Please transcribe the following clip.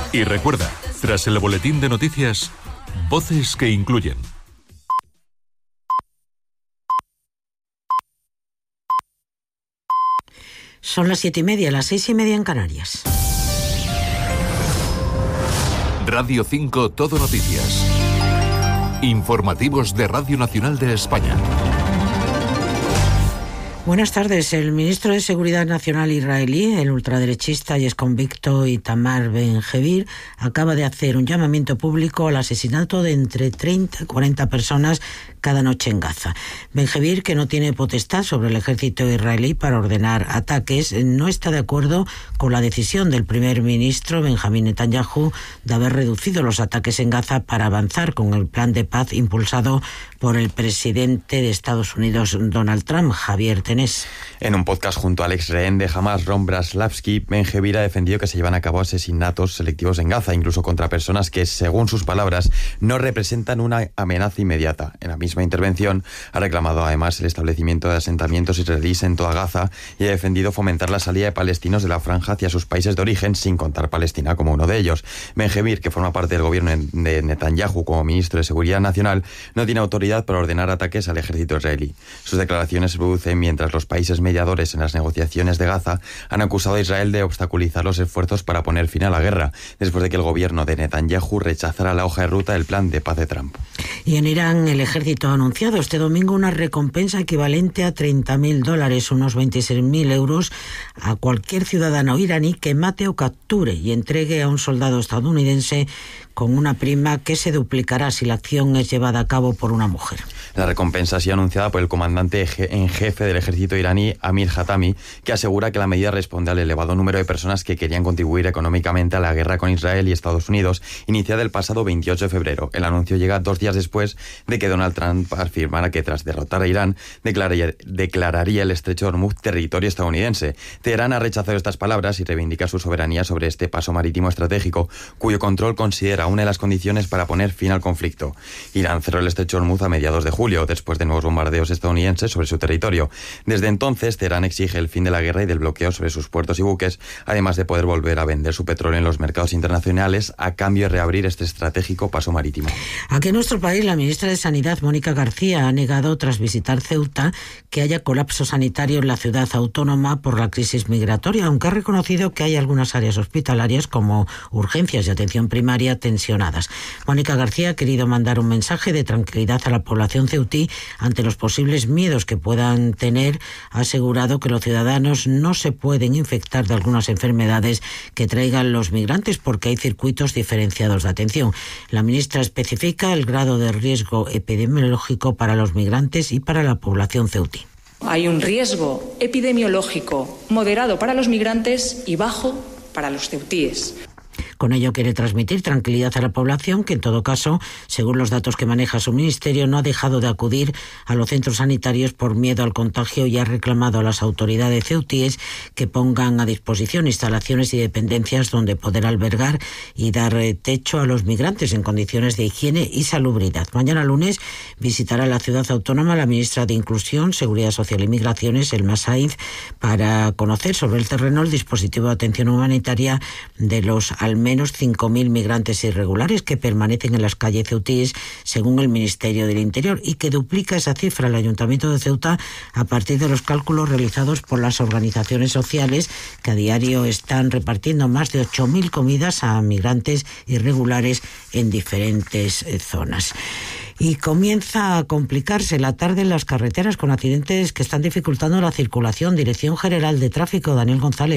Y recuerda, tras el boletín de noticias, voces que incluyen. Son las 7:30, las 6:30 en Canarias. Radio 5 Todo Noticias. Informativos de Radio Nacional de España. Buenas tardes. El ministro de Seguridad Nacional israelí, el ultraderechista y exconvicto Itamar Ben-Gvir, acaba de hacer un llamamiento público al asesinato de entre 30 y 40 personas cada noche en Gaza. Ben-Gvir, que no tiene potestad sobre el ejército israelí para ordenar ataques, no está de acuerdo con la decisión del primer ministro Benjamín Netanyahu de haber reducido los ataques en Gaza para avanzar con el plan de paz impulsado por el presidente de Estados Unidos, Donald Trump, Javier Tenés. En un podcast junto al ex rehén de Hamas, Ron Braslavsky, Ben-Gvir ha defendido que se llevan a cabo asesinatos selectivos en Gaza, incluso contra personas que, según sus palabras, no representan una amenaza inmediata. En la misma intervención ha reclamado además el establecimiento de asentamientos israelíes en toda Gaza y ha defendido fomentar la salida de palestinos de la franja hacia sus países de origen, sin contar Palestina como uno de ellos. Ben-Gvir, que forma parte del gobierno de Netanyahu como ministro de Seguridad Nacional, no tiene autoridad para ordenar ataques al ejército israelí. Sus declaraciones se producen mientras los países mediadores en las negociaciones de Gaza han acusado a Israel de obstaculizar los esfuerzos para poner fin a la guerra, después de que el gobierno de Netanyahu rechazara la hoja de ruta del plan de paz de Trump. Y en Irán, el ejército ha anunciado este domingo una recompensa equivalente a $30.000, unos 26.000 euros, a cualquier ciudadano iraní que mate o capture y entregue a un soldado estadounidense, con una prima que se duplicará si la acción es llevada a cabo por una mujer. La recompensa ha sido anunciada por el comandante en jefe del ejército iraní, Amir Hatami, que asegura que la medida responde al elevado número de personas que querían contribuir económicamente a la guerra con Israel y Estados Unidos, iniciada el pasado 28 de febrero. El anuncio llega 2 días después de que Donald Trump afirmara que tras derrotar a Irán, declararía el estrecho de Hormuz territorio estadounidense. Teherán ha rechazado estas palabras y reivindica su soberanía sobre este paso marítimo estratégico, cuyo control considera una de las condiciones para poner fin al conflicto. Irán cerró el estrecho de Hormuz a mediados de julio, después de nuevos bombardeos estadounidenses sobre su territorio. Desde entonces, Teherán exige el fin de la guerra y del bloqueo sobre sus puertos y buques, además de poder volver a vender su petróleo en los mercados internacionales a cambio de reabrir este estratégico paso marítimo. Aquí en nuestro país, la ministra de Sanidad, Mónica García, ha negado, tras visitar Ceuta, que haya colapso sanitario en la ciudad autónoma por la crisis migratoria, aunque ha reconocido que hay algunas áreas hospitalarias como urgencias y atención primaria tensionadas. Mónica García ha querido mandar un mensaje de tranquilidad a la población ceutí ante los posibles miedos que puedan tener. Ha asegurado que los ciudadanos no se pueden infectar de algunas enfermedades que traigan los migrantes porque hay circuitos diferenciados de atención. La ministra especifica el grado de riesgo epidemiológico para los migrantes y para la población ceutí. Hay un riesgo epidemiológico moderado para los migrantes y bajo para los ceutíes. Con ello quiere transmitir tranquilidad a la población, que en todo caso, según los datos que maneja su ministerio, no ha dejado de acudir a los centros sanitarios por miedo al contagio y ha reclamado a las autoridades ceutíes que pongan a disposición instalaciones y dependencias donde poder albergar y dar techo a los migrantes en condiciones de higiene y salubridad. Mañana lunes visitará la ciudad autónoma la ministra de Inclusión, Seguridad Social y Migraciones, Elma Sainz, para conocer sobre el terreno el dispositivo de atención humanitaria de los al menos 5.000 migrantes irregulares que permanecen en las calles ceutíes, según el Ministerio del Interior, y que duplica esa cifra el Ayuntamiento de Ceuta a partir de los cálculos realizados por las organizaciones sociales, que a diario están repartiendo más de 8.000 comidas a migrantes irregulares en diferentes zonas. Y comienza a complicarse la tarde en las carreteras con accidentes que están dificultando la circulación. Dirección General de Tráfico, Daniel González.